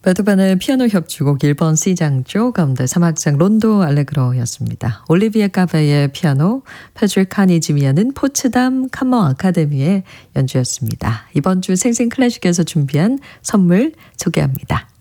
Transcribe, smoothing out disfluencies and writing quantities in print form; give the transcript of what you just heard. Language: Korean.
베토벤의 피아노 협주곡 1번 C장조 가운데 3악장 론도 알레그로였습니다. 올리비에 카베의 피아노, 패트릭 카니지미아는 포츠담 캄머 아카데미의 연주였습니다. 이번 주 생생 클래식에서 준비한 선물 소개합니다.